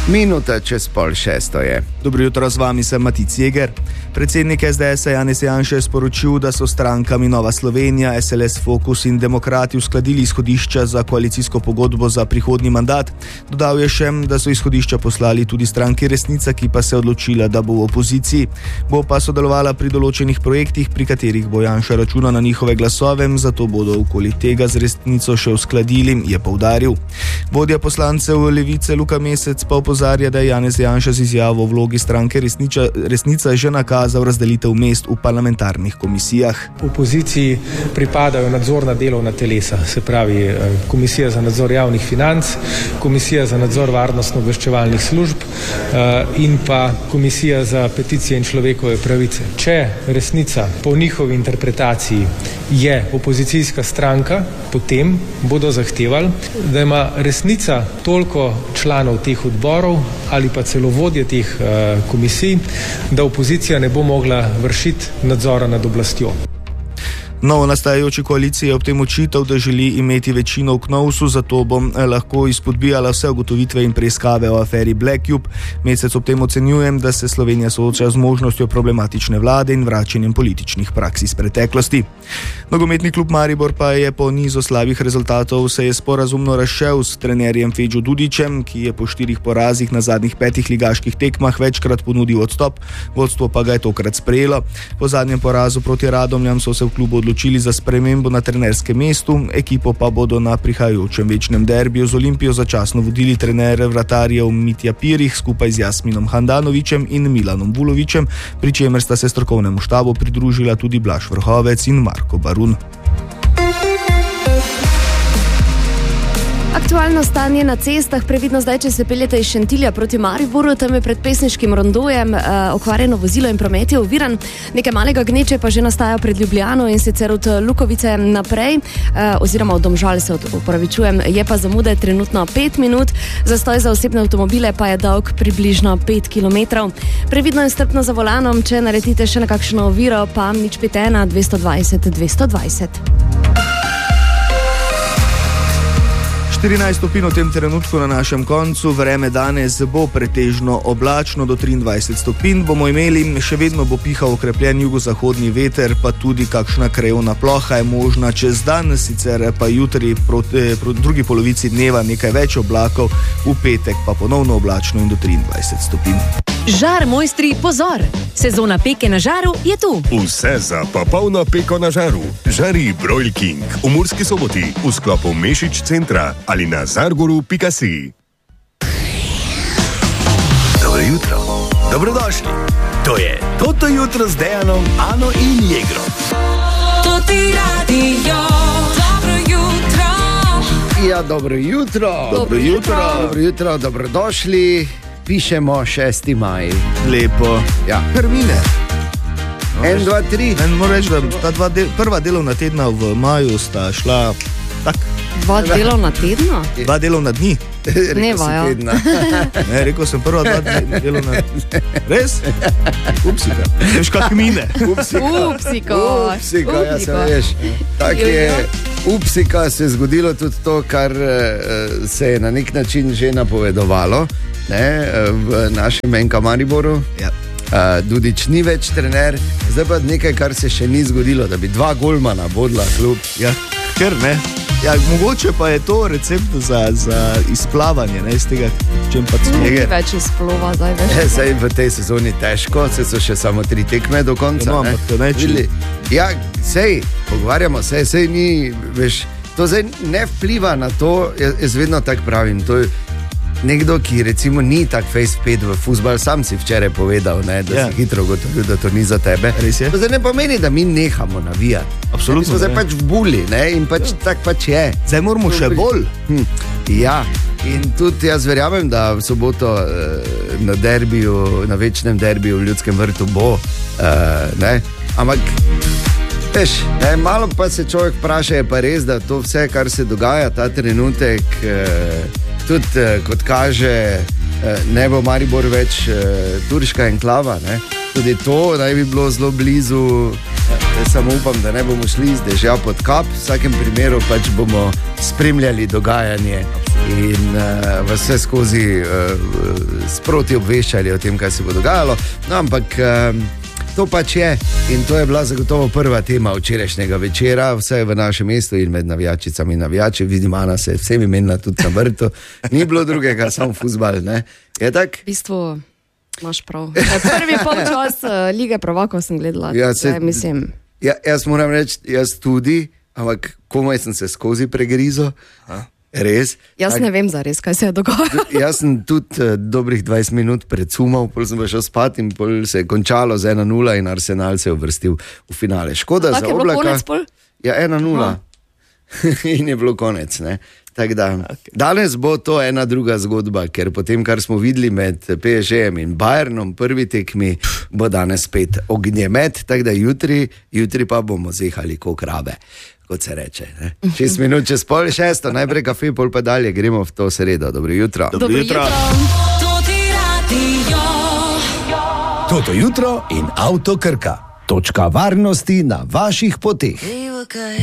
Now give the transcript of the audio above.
Minuta čez 5:30 je. Dobro jutro, z vami sem Matic Jeger. Predsednik SDS-a Janez Janša je sporočil, da so strankami Nova Slovenija, SLS, Fokus in Demokrati uskladili izhodišča za koalicijsko pogodbo za prihodnji mandat. Dodal je še, da so izhodišča poslali tudi stranki Resnica, ki pa se je odločila, da bo v opoziciji. Bo pa sodelovala pri določenih projektih, pri katerih bo Janša računa na njihove glasove, zato bodo okoli tega z Resnico še uskladili, je poudaril. Vodja poslancev Levice Luka Mesec pa opozarja, da je Janez Janša z izjavo v vlogi stranke Resnica že nakazal razdelitev mest v parlamentarnih komisijah. Opoziciji pripadajo nadzorna delovna telesa, se pravi Komisija za nadzor javnih financ, Komisija za nadzor varnostno-obveščevalnih služb in pa Komisija za peticije in človekove pravice. Če Resnica po njihovi interpretaciji je opozicijska stranka, potem bodo zahtevali, da ima Resnica toliko članov teh odborov ali pa celo vodje teh komisij, da opozicija ne bo mogla vršiti nadzora nad oblastjo. Novo nastajajoči koaliciji je ob tem očital, da želi imeti večino v Knovsu, zato bo lahko izpodbijala vse ugotovitve in preiskave o aferi Black Cube. Mesec ob tem ocenjujem, da se Slovenija sooča z možnostjo problematične vlade in vračanjem političnih praks iz preteklosti. Nogometni klub Maribor pa je po nizu slabih rezultatov se je sporazumno razšel s trenerjem Feđo Dudićem, ki je po 4 porazih na zadnjih 5 ligaških tekmah večkrat ponudil odstop, vodstvo pa ga je tokrat sprejelo. Po zadnjem porazu proti Radomljam so se v klubu odločili za spremembo na trenerskem mestu, ekipo pa bodo na prihajajočem večnem derbiju z Olimpijo začasno vodili trener vratarjev Mitja Pirih skupaj z Jasminom Handanovićem in Milanom Vulovićem, pri čemer sta se strokovnemu štabu pridružila tudi Blaž Vrhovec in Marko Barun. Aktualno stanje na cestah, previdno zdaj, če se peljete iz Šentilja proti Mariboru, tam je pred pesniškim rondojem okvarjeno vozilo in promet je oviran. Nekaj malega gneče pa že nastaja pred Ljubljano in sicer od Lukovice naprej, oziroma od Domžal se opravičujem, je pa zamude trenutno 5 minut, zastoj za osebne avtomobile pa je dolg približno 5 km. Previdno in strpno za volanom, če naredite še na kakšno oviro, pa 051 220 220. 14 stopinj v tem trenutku na našem koncu, vreme danes bo pretežno oblačno, do 23 stopinj bomo imeli, še vedno bo pihal okrepljen jugozahodni veter, pa tudi kakšna krajevna ploha je možna čez dan, sicer pa jutri proti drugi polovici dneva nekaj več oblakov, v petek pa ponovno oblačno in do 23 stopinj. Žar mojstri, pozor! Sezona peke na žaru je tu. Vse za popolno peko na žaru. Žari Broil King v Murski Soboti v sklopu Mešič centra ali na zargoru.si. Dobro jutro, dobrodošli. To je Toto jutro z Dejanom, Ano in Jegrom. Toti radio, dobro jutro. Ja, dobro jutro. Dobro jutro. Dobro jutro, dobrodošli. Pišemo 6. maj. Lepo. Ja. Termine. 1, 2, 3. Moram reči, da ta prva delovna tedna v maju sta šla tak. 2 delovna tedna? 2 delovna dni. Dnevajo. Ne, rekel sem prva 2 delovna. Res? Upsika. Veš kak mine. Upsiko, ja se veš. Tak je. Upsika se je zgodilo tudi to, kar se je na nek način že napovedovalo, ne, v našem NK Mariboru. Ja. Dudić ni več trener, zdaj pa nekaj, kar se še ni zgodilo, da bi 2 golmana vodila klub. Ja, ker ne. Ja, mogoče pa je to recept za izplavanje, ne, iz tega, čem pa Ni več izplova, zdaj veš. Zdaj v tej sezoni težko, se so še samo 3 tekme do konca. No, ampak to neči. Ja, sej, pogovarjamo se, sej ni, veš, to zdaj ne vpliva na to, jaz vedno tak pravim, to je nekdo, ki recimo ni tak face pet v fuzbal, sam si včeraj povedal, ne, da si hitro ugotovil, da to ni za tebe. Res je. To zdaj ne pomeni, da mi nehamo navijati. Absolutno. Mi smo zdaj pač v buli, ne, in pač tak pač je. Zdaj moramo še bolj. Ja, in tudi jaz verjamem, da v soboto na derbiju, na večnem derbiju v Ljudskem vrtu bo, ne, ampak veš, ne, malo pa se človek vpraša, je pa res, da to vse, kar se dogaja ta trenutek, tudi kot kaže, ne bo Maribor več turška enklava, ne? Tudi to naj bi bilo zelo blizu, samo upam, da ne bomo šli z dežja pod kap, v vsakem primeru pač bomo spremljali dogajanje in vas vse skozi sproti obveščali o tem, kaj se bo dogajalo. No, ampak to pač je in to je bila zagotovo prva tema včerajšnjega večera, vse v našem mestu in med navijačicami in navijači. Vidim, Ana se je vsemi menila tudi na vrtu. Ni bilo drugega, samo fuzbal, ne? Je tak? V bistvu imaš prav. Prvi polčas Lige prvakov sem gledala. Jaz moram reči, jaz tudi, ampak komaj sem se skozi pregrizo. Res? Jaz ne vem zares, kaj se je dogajalo. Jaz sem tudi dobrih 20 minut predsumal, pol sem šel spat in pol se je končalo z 1-0 in Arsenal se je uvrstil v finale. Škoda za Oblaka. Tako je bilo konec pol? Ja, 1-0. In je bilo konec, ne? Tako da, danes bo to ena druga zgodba, ker potem, kar smo videli med PSG-em in Bayernom, prvi tekmi, bo danes spet ognjemet, tako da jutri pa bomo zehali ko krave, kot se reče. 6 minut čez 5:30, najprej kafe, pol pa dalje, gremo v to sredo. Dobro jutro. Dobro jutro. Toto jutro in Avto Krka. Točka varnosti na vaših poteh.